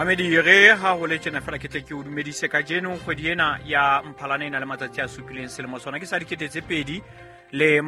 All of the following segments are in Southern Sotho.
Mohamedi re ha ho le tjena fela ke tle ke o dumedise ka jeno kgwedi ena ya Mphalane ena le matsatsi a supileng selemo sona ke sa dikete pedi le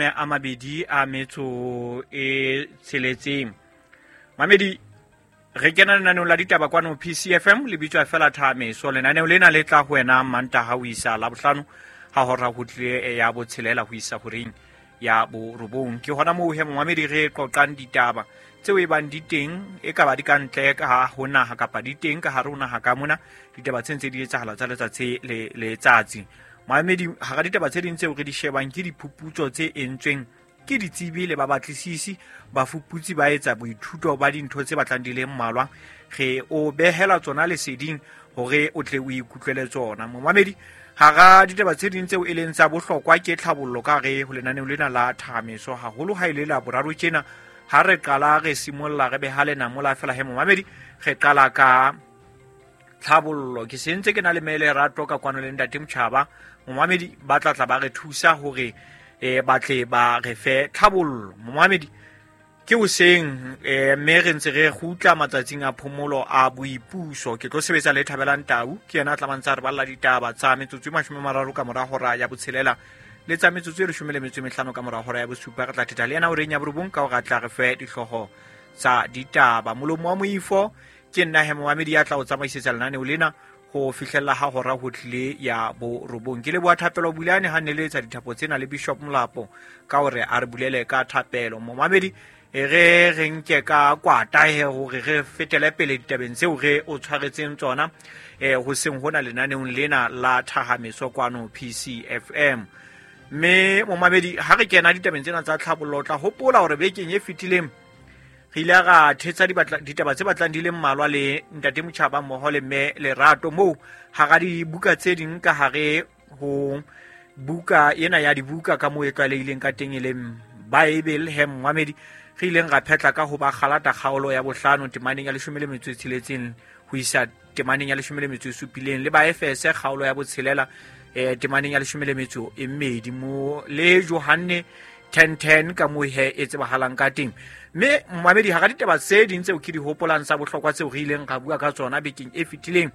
2026. Mohamedi re kena lenaneo la ditaba kwano PCFM le bitswa fela thame so lenaneo lena le tla ho wena Mantaha ho isa la bohlano ha hora ho tle ya botshelela ho isa horeng ya bo robong ke hona mo he Mohamedi re qoqang ditaba tseo e bang di teng e ka ba di ka ntle ka ha hona ha kapa di teng ka ha rona ha ka mona ditaba tse ntse di etsahala tsa letsatsi le letsatsi. Mohamedi ha ga ditaba tse ding tseo re di shebang ke diphuputso tse entsweng ke ditsebi le ba batlisisi ba fuputsi ba etsa boithuto ba dintho tse batlang di le mmalwa ge o behela tsona leseding hore o tle o ikutlwele tsona. Mohamedi ha ga ditaba tse ding tseo e leng tsa bohlokwa ke tlhabollo ka re ho lenaneo lena la Thamiso haholo ha ile la boraro tjena ha re qala re simolla re beha lena mola fela he Mohamedi re qala ka tlhabollo ke sentse ke na le mele rato ka kwano le ntate Mtjhaba Mohamedi ba tla ba re thusa hore batle ba re fe tlhabollo. Mohamedi ke o seng mme re ntse re gutla matsatsing a phomolo a boipuso ke tlo sebetsa le Thabelang Tau ke yena tla mantsa re balla ditaba tsa metsotso 30 ka mora hora ya botshelela le tsa metsotso 15 ka mora hora ya bosupa re tla thetha le yena o reng ya borobong ka o tla re fe dihloho tsa ditaba. Molomo wa moifo ke nna he Mohamedi ya tla o tsamaisetsa lenaneo lena go fihlella ha hora ho tlile ya bo robong ke le bua thapelo bulane ha ne le tsa dithapo tsena le Bishop Molapo ka hore a re bulele ka thapelo. Mohamedi re nke ka kwata he hore re fetele pele ditabeng tseo re o tshwaretseng tsona ho seng hona lenaneong lena la Thahamiso kwano PCFM. Me Mohamedi ha re kena ditabeng tsena tsa tlhabollo tla hopola hore bekeng e fitileng re ile ga thetsa ditaba tse batlang di le mmalwa le ntate Mtjhaba mmoho le me Lerato mo ha ga dibuka tse ding ka hare ho buka ena ya dibuka ka mo e tlwaelehileng ka teng le Bible he Mohamedi re ileng ga phetla ka ho ba Galata kgaolo ya bohlano temaneng ya 16 ho isa temaneng ya 17 le ba Efese kgaolo ya botshelela temaneng ya 12 mo le Johanne 10:10 ka mo he e tsebahalang ka teng. Me Mohamedi ha ga ditaba tse ding tseo ke di hopolang sa bohlokwa tseo re ileng ga bua ka tsona bekeng e fitileng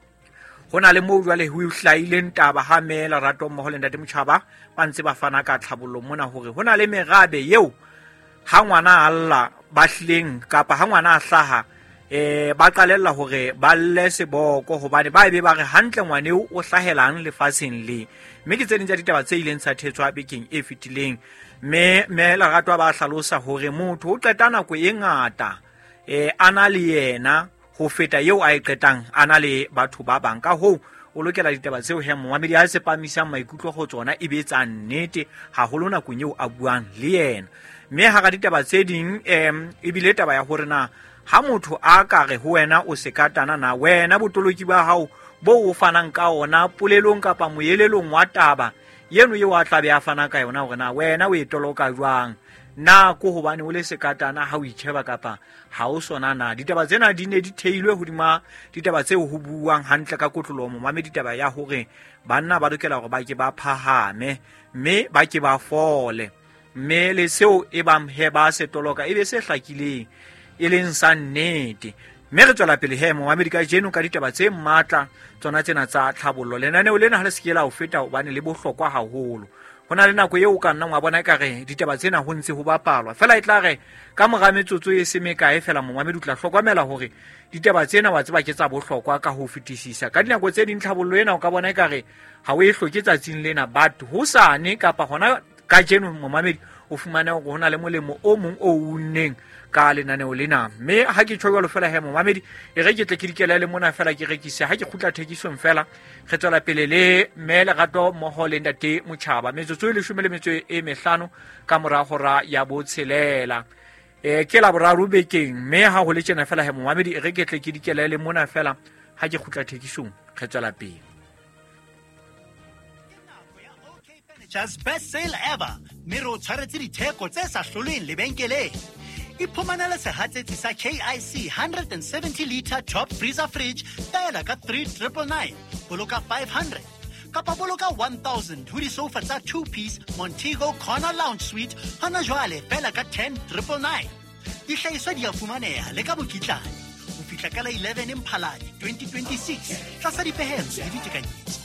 hona le mo jwale ho hlaileng taba ha me Lerato mmoho le ntate Mtjhaba ba ntse ba fana ka tlhabollo mona hore hona le merabe eo ha ngwana alla ba hlileng kapa ha ngwana a hlaha ba qalella hore ba lle seboko hobane ba ebe ba re hantle ngwaneo o hlahelang lefatsheng le mme ke tse ding tsa ditaba tse ileng sa thetswa bekeng e fitileng. Me Lerato ba hlalosa hore motho o qeta nako e ngata ana le yena ho feta eo a e qetang ana le batho ba bang ka ho o lokela ditaba tseo he Mohamedi a se pamisang maikutlo go tsona e be tsa nnete haholo nakong eo a buang le yena. Me ha ga ditaba tse ding e bile taba ya hore na ha motho a ka re ho wena o se katana na wena botoloki ba hao bo o fanang ka ona polelong kapa moyelelong wa taba yeno yo a tla be a fana ka yona hore na wena o e toloka jwang na ko hobane o le sekatana ha o itsheba kapa ha o sona na. Ditaba tsena di ne di theilwe hodima ditaba tseo ho buang hantle ka kotlolomo Mohamedi ditaba ya hore banna ba lokela hore ba ke ba phahame mme ba ke ba fole mme le seo e bang he ba se toloka e be se hlakileng e leng sa nnete. Mme re tswela pele he Mohamedi ka jeno ka ditaba tse matla tsona tsena tsa tlhabollo lenaneo lena ha le sekela ho feta hobane le bohlokwa haholo hona le nako eo ka nna wa bona ka re ditaba tsena ho ntse ho bapalwa fela e tla re ka mora metsotso e semeka e fela Mohamedi tla hlokomela hore ditaba tsena wa tseba ke tsa bohlokwa ka ho fetisisa ka dinako tse ding tlhabollo ena o ka bona ka re ha o e hloke tsatsing lena but ho sane kapa hona ka jeno Mohamedi o fumana hore hona le molemo o mong o unneng ka lenaneo lena. Me ha ke tshwelo fela he Mohamedi e re ke tle ke dikela le mona fela ke rekise ha ke khutla thekisong fela re tswela pele le me Lerato mmoho le ntate Mtjhaba metsotso 15 ka mora hora ya botshelela ke la boraro bekeng me ha ho le tjena fela he Mohamedi e re ke tle ke dikela le mona fela ha ke khutla thekisong re tswela pele. Just best sale ever. Mero tshwaretse ditheko tse sa hloleng lebenkeleng. Iphumanele sehatsetsi sa KIC 170 litre top freezer fridge taela ka 3,999 boloka 500 kapa boloka 1,000 ho di-sofa tsa 2-piece Montego Corner Lounge Suite hona jwale fela ka 10,999. Dihlahiswa di a fumaneha le ka mokitlane. fihla ka la 11 Mphalane 2026 tlasa dipehelo le ditekanyetso.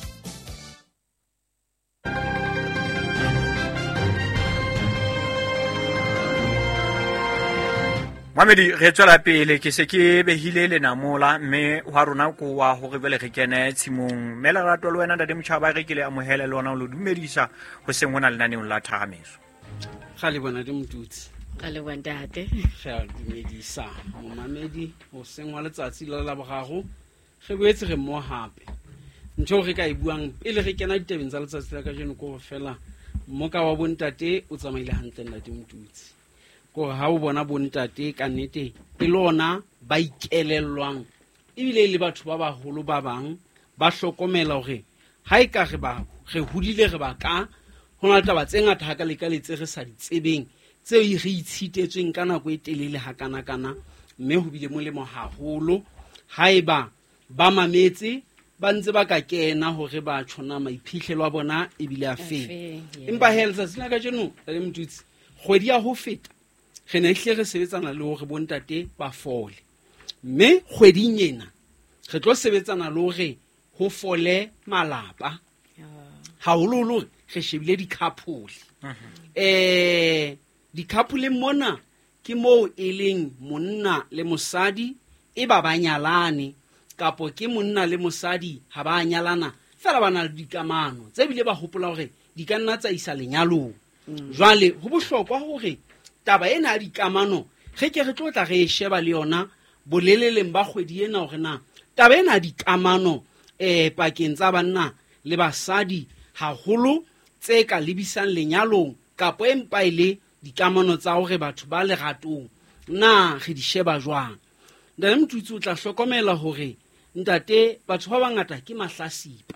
Mamedi re tswela pele ke se ke behile lenamola mme wa rona ko wa ho re bele re kene tshimong mela ratwa le wena ntate Motjhaba re ke le amohela le lona o lo dumedisa ho seng hona le naneong la Thagameso. Ga le bona di motutsi ga le bontate ga dumedisa momamedi ho seng wa letsatsi la bogago ge boetse re mo hape ntho re ka e buang pele re kena ditebeng tsa letsatsi la ka jeno ko fela mmoka wa bontate o tsamaile hantle nna di motutsi ko ha o bona bontate ka nnete e lona ba ikelellwang ebile le batho ba baholo ba bang ba hlokomela hore ha e ka re hudile re ba ka hona taba tse ngata ha ka le ka letse re sa di tsebeng tseo re itshitetsweng ka nako e telele ha kana mme ho bile molemo haholo haeba ba mametse ba ntse ba ka kena hore ba tshona maiphihlelo a bona e bile a feng empa helsa sina ka jeno le motutsi kgwedi ya ho feta re ne hle re sebetsana le hore bontate ba fole mme kgweding ena re tlo sebetsana le hore ho fole malapa haholo re shebile di-couple di-couple mona ke moo e leng monna le mosadi e ba nyalane kapo ke monna le mosadi ha ba nyalana fela ba na le dikamano tse bile ba hopola hore di ka nna tsa isa lenyalong jwale ho bohlokwa hore taba ena ya dikamano ge ke re tlotla re sheba le yona boleleleng ba kgwedi ena hore na taba ena ya dikamano pakeng tsa banna le basadi haholo tse ka lebisang lenyalong kapo empa ile dikamano tsa hore batho ba le ratong na re di sheba jwang. Ntate Motutsi o tla hlokomela hore ntate batho ba bangata ke mahlasipa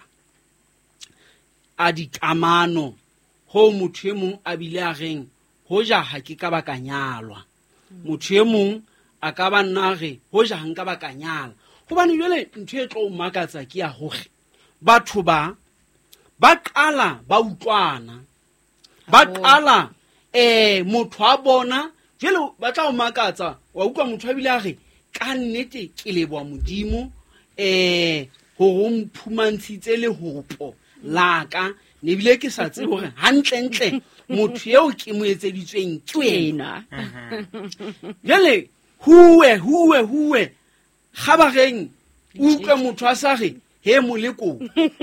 a dikamano ho motho e mong a bile a reng hoja ha ke ka bakanyalwa motho e mong a ka ba nna re hoja ha nka bakanyala hobane jwale ntho e tlo makatsa ke ya hore batho ba qala ba utlwana ba qala motho a bona jwale ba tla o makatsa wa utlwa motho a bile a re ka nnete ke leboa modimo ho mphumantshitse le hopo laka ne bile ke sa tsebe hore hantle motho eo ke mo etseditsweng ke wena jale huwe ga ba reng utlwe motho a sa re he moleko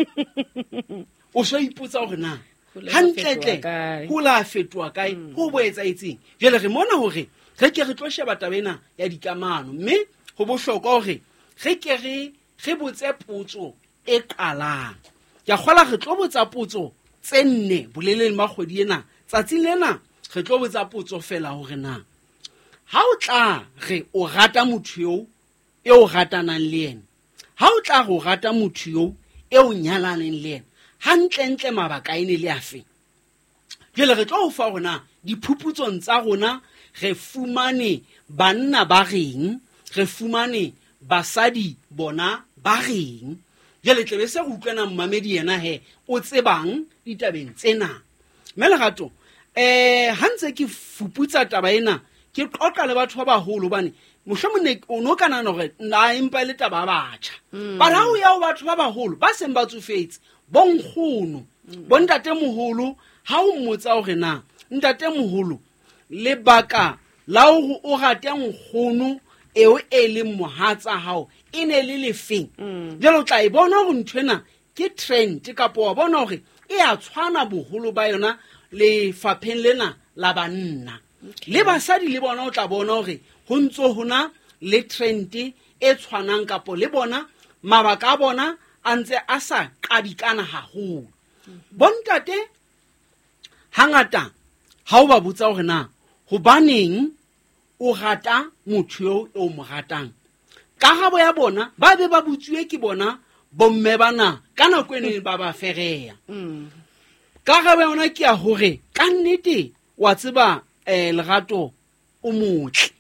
o so ipotsa hore na hantle ho la fetwa kae ho boetsaetseng jale re mona hore re ke re tlo sheba tabena ya dikamano mme ho bohlokwa hore re ke re botse potso e qalang ya kgola re tlo botsa potso tse nne boleleng ba kgwedi ena tsatsing lena re tlo botsa potso fela hore na ha o tla re o rata motho eo o ratanang le yena ha o tla go rata motho eo nyalaneng le yena hantle mabaka ene le afe jele re tlo o fa rona diphuputsong tsa rona re fumane banna ba reng re fumane basadi bona ba reng jele tlebe se go utlwana mmamedi yena he o tsebang ditabeng tsena mme Lerato ha ntse ke fuputsa taba ena ke qoqa le batho ba baholo bane mohlomong o no kana no re na impa le taba batjha ba ra o ya o batho ba baholo ba seng ba tsofetse bonkgono bontate moholo ha o mmotsa hore na ntate moholo le baka la o rate nkgono eo e le mohatsa hao e ne le lefeng jalo o tla e bona hore nthwena ke trend kapo wa bona hore e a tshwana boholo ba yona le fapheng lena la banna le basadi le bona o tla bona hore ho ntso hona le trend e tshwanang kapo le bona mabaka a bona a ntse a sa qadikana haholo bontate hangata ha o ba botsa hore na hobaneng o rata motho o mo ratang karabo ya bona ba be ba butsuwe ke bona bomme bana ka nako ene ba ba fereya karabo yona ke ya hore ka nnete wa tseba Lerato o motle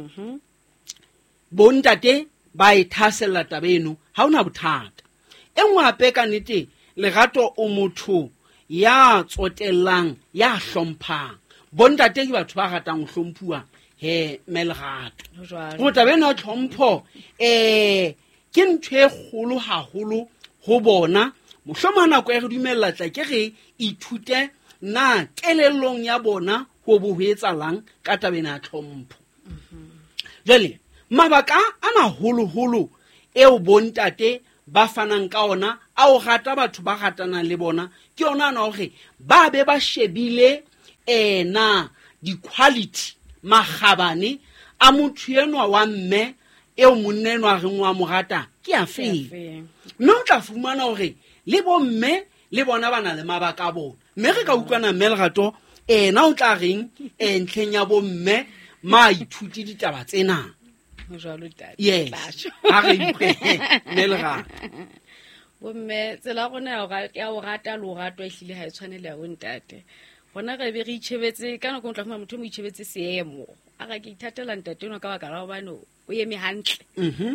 bontate ba ithasella tabeno ha ona bothata engwe ape ka nnete Lerato o motho ya tsotellang ya hlomphang bontate ke batho ba ratang ho hlomphuwa he Melrato Ho jwalo. go tabena tlhompho ke ntho e kgolo haholo ho bona mohlomana go e re dumella tla ke re ithute na kelellong ya bona ho bo ho etsalang ka tabena tlhompho jale mabaka a maholo eo bontate ba fanang ka ona a o rata batho ba ratanang le bona ke ona na hore ba be ba shebile na di-quality magabane a motho enwa wa mme eo monna enwa a reng wa mo rata ke a feng mme o tla fumana hore le bo mme le bona ba na le mabaka a bona mme re ka utlwana Melrato na o tla reng ntlheng ya bo mme ma ithuti ditaba tsena Ho jwalo ntate. yes Tlasho. ha re utlwe Melrato Bomme tsela rona ya o rata le o ratwa ehlile ha e tshwane le ya bo ntate. Rona re be re itjhebetse ka nako o tla fumana motho o mo itjhebetse seemo. A ka ke ithatela ntate enwa ka baka la hobane o eme hantle.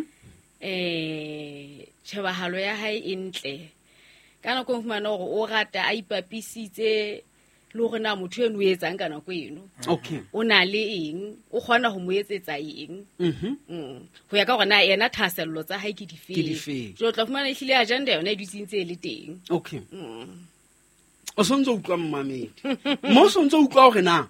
Tjhebahalo ya hae e ntle. Ka nako o fumana hore o rata a ipapisitse le hore na motho eno o etsang ka nako eno. okay O na le eng, o kgona ho mo etsetsa eng. Ho ya ka hore na yena thasello tsa hae ke Ke difeng. difeng. Jo tla fumana ehlile agenda yona e dutsintse e le teng. okay o sontse utlwa mmamedi mo sontse utlwa hore na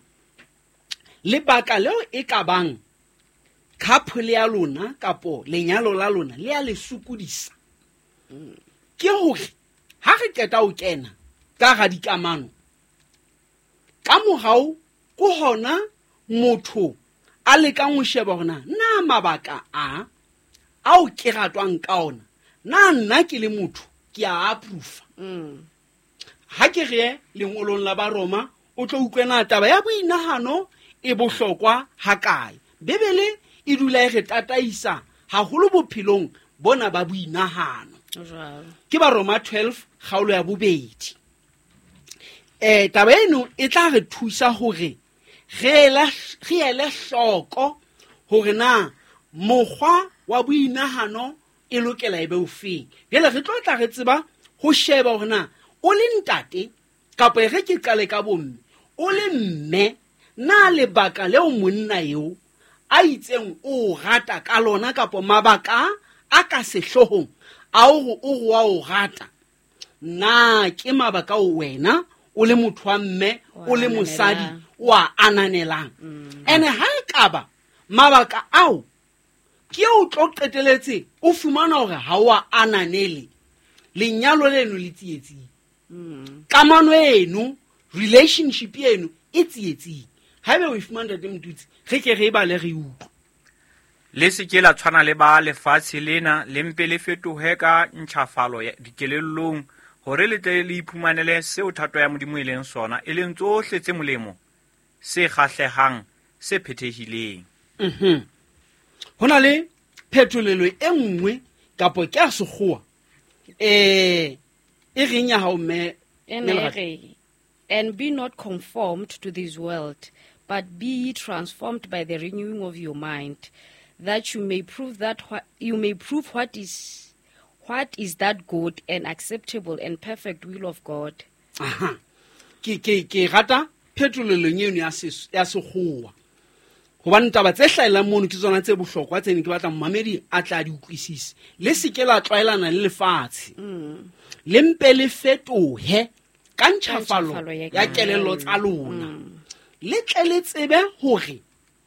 lebaka leo e ka bang couple ya lona kapo lenyalo la lona le ya le sokodisa ke hore ha re qeta ho kena ka ga dikamano ka morao go hona motho a lekang ho sheba hore na mabaka ao ke ratwang ka ona na nna ke le motho ke a approve ha ke re lengolong la Baroma o tlo utlwena taba ya boinahano e bohlokwa ha kae bebele e dula e re tataisa haholo bophelong bona ba boinahano Ho jwalo. ke Baroma 12 kgaolo ya bobedi taba eno e tla re thusa hore re ele hloko hore na mokgwa wa boinahano e lokela e be o feng jale re tlo tla re tseba ho sheba hore na o le ntate kapa re ke qale ka bomme o le mme na lebaka leo monna eo a itseng o rata ka lona kapa mabaka a ka sehlohong a o wa o rata na ke mabaka o wena o le motho wa mme o le mosadi wa ananelang ene ha e kaba mabaka ao ke o tlo qeteletse o fumana hore ha wa ananele lenyalo leno le tsietsing kamano eno relationship eno e tsietsing haebe o fumana ntate Motutsi re ke re ba le re utlwa le se ke la tshwana le ba lefatshe lena le mpe le fetohe ka ntjhafalo ya dikelellong hore le tle le iphumanele seo thato ya modimo e leng sona e leng tsohle tse molemo se kgahlehang se phethehileng hona le phetolelo e nngwe kapo ke a sekgowa e reng ya hao mme Melrato? And be not conformed to this world, but be ye transformed by the renewing of your mind, that you may prove what is that good and acceptable and perfect will of God. Aha. Ke rata phetolelong eno ya sekgowa hobane taba tse hlaelang mono ke tsona tse bohlokwa tse ne ke batla mmamedi a tla di utlwisise le se ke la tlwaelana le lefatshe le mpe le fetohe ka ntjhafalo ya kelello tsa lona le tle le tsebe hore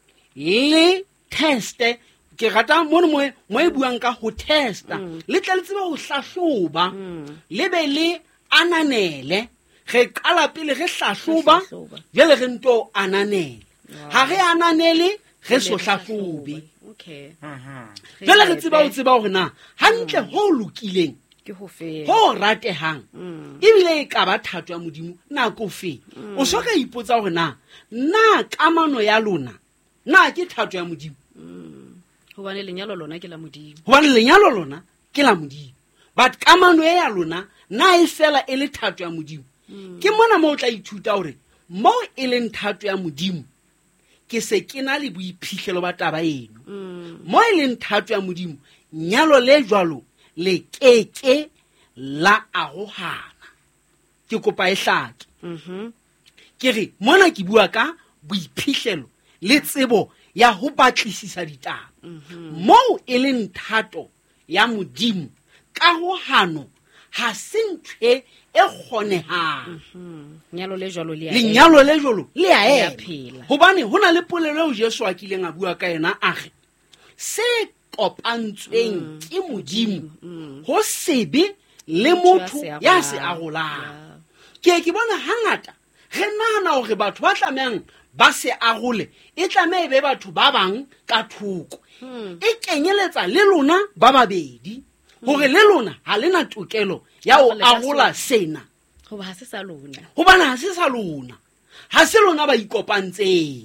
le teste ke rata mono mo e buang ka ho testa le tle le tsebe ho hlahloba le be le ananele re qala pele re hlahloba jele re nto ananele ha re ananele re so hlahlobe Okay. jele re tseba hore na hantle ho lokileng Ke ho fela. ho ratehang ebile e ka ba thato ya modimo nako fe o so ka ipotsa hore na kamano ya lona na ke thato ya modimo Hobane lenyalo lona ke la modimo. hobane lenyalo lona ke la modimo but kamano ya lona na e fela e le thato ya modimo ke mona mo o tla ithuta hore mo e leng thato ya modimo ke se ke na le boiphihlelo ba taba eno mo e leng thato ya modimo nyalo le jwalo le keke la arohana ke kopa e hlake ke re mona ke bua ka boiphihlelo le tsebo ya ho batlisisa ditaba moo e leng thato ya Modimo karohano ha se ntwe e kgonehang Nyalo le jwalo le a lenyalo le jolo le a Le a ema phela. hobane hona le polelo eo Jesu a kileng a bua ka yena a re se kopantsweng ke Modimo ho sebe le motho ya se arolang ke bona hangata re nahana hore batho ba tlamehang ba se arole e tlameha be batho ba bang ka thoko e kenyeletsa le lona ba babedi hore le lona ha lena tokelo ya ho arola sena Hoba ha se sa lona. hobane ha se sa lona ha se lona ba ikopantseng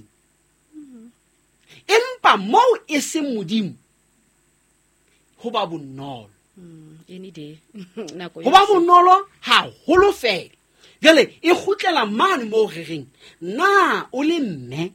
empa moo e seng Modimo ho ba bonolo Any day. Nako ho ba bonolo haholo fela jale e kgutlela mane moo re reng na o le mme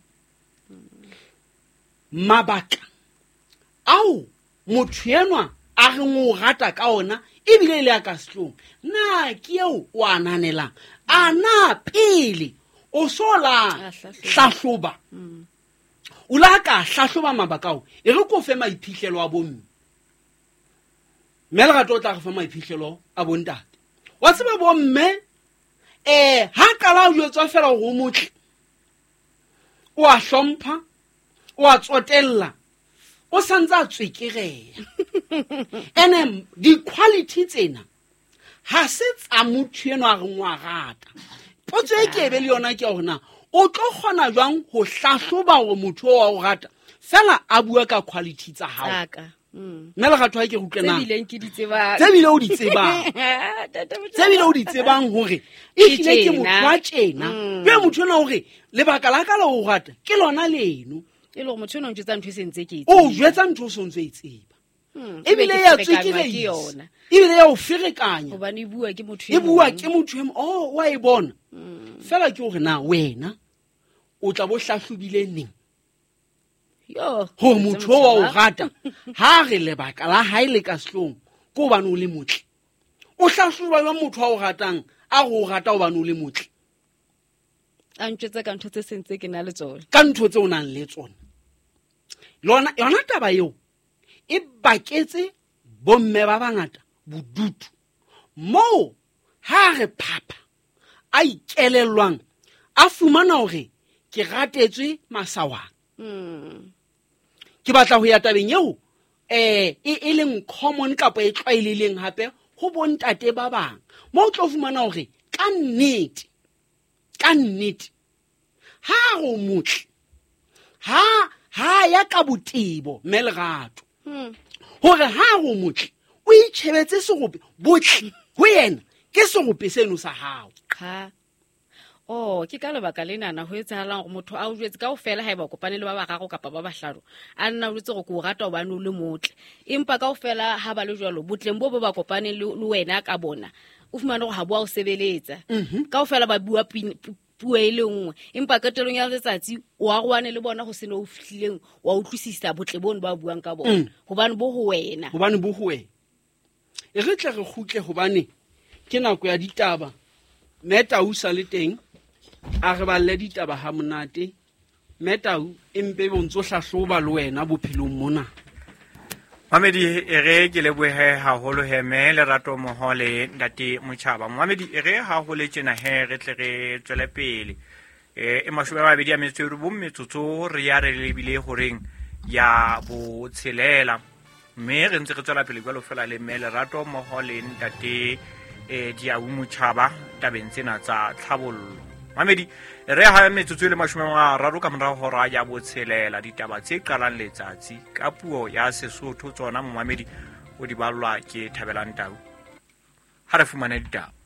mabaka ao motho enwa a reng o rata ka ona ebile e le ya ka sehlong na ke eo o a nanelang a na pele o sola hlahloba o la ka hlahloba mabaka ao e re ko fe maiphihlelo a bomme mme le gato o tla re fa maiphihlelo a bontate wa tseba bomme ha kala o jwetswa fela go motle o a hlompha o a tsotella o santse a tswekereya ene di-quality tsena ha se tsa motho eno a reng wa rata potso e ke be le yona ke gore na o tlo kgona jwang ho hlahloba gore motho o wa o rata fela a bua ka quality tsa hao Saka. mme le gatho ha ke rutlena Bileng ke di tsebang. tse bile o di tsebang tse bile o di tsebang hore e hlile ke motho wa tjena be motho ona hore lebaka la ka la o rata ke lona leno E le gore motho o ntse ntho e sentse ke o jwetsa ntho o so ntse e tseba ebile ya tswekereisa ebile ya o ferekanya Hobane e bua ke motho e bua ke motho wa e bona fela ke hore na wena o tla bo hlahlobile neng Yo. gore motho wa o rata ha re lebaka la hae le ka sehlong ko bane o le motle o hlahloba jwa motho wa o ratang a go rata o bane o le motle A ntjwetsa ka ntho tse sentse ke na le tsone. ka ntho tse o nang le tsona yona taba eo e baketse bomme ba bangata bodutu moo ha re phapha a ikelellwang a fumana hore ke ratetswe masawana ke batla ho ya tabeng eo e leng common kapa e tlwaelehileng hape ho bontate ba bang moo o tlo fumana hore ka nnete ha go motle ha ya ka botebo mme lerato hore ha go motle o itjhebetse serope botle ho yena ke serope seno sa hao Ha. Ke ka lebaka lenana ho etsahalang gore motho a o jwetse kaofela haeba kopane le ba bararo kapa ba bahlano a nna o jwetse gore ke o rata hobane o le motle empa kaofela ha ba le jwalo botleng bo ba kopane le wena ka bona o fumana gore ha bo a o sebeletsa kaofela ba bua puo e le nngwe empa qetelong ya letsatsi o a roane le bona go sene o fihlileng wa utlwisisa botle bono ba buang ka bona hobane bo ho wena e re tle re khutle hobane ke nako ya ditaba Metau sa le teng a re balle ditaba ha monate Metau empe bo ntso hlahloba le wena bophelong mona Mamedi ere ke lebohe haholo heme Lerato Mohole ndate Motjhaba Mamedi ere haholo tjena he re tle re tswele pele e mashome a mabedi a metsotso bo metsotso re ya re lebile horeng ya bo tshelela mme re ntse re tswela pele jwalo fela le mme Lerato Mohole ndate dia Motjhaba tabeng tsena tsa tlhabollo Mamedi re ha metsotso le mashome a raro ka mora hora ya bo tshelela ditaba tse qalang letsatsi ka puo ya Sesotho tsona Mamedi o di ballwa ke Thabelang Tau ha re fumana ditaba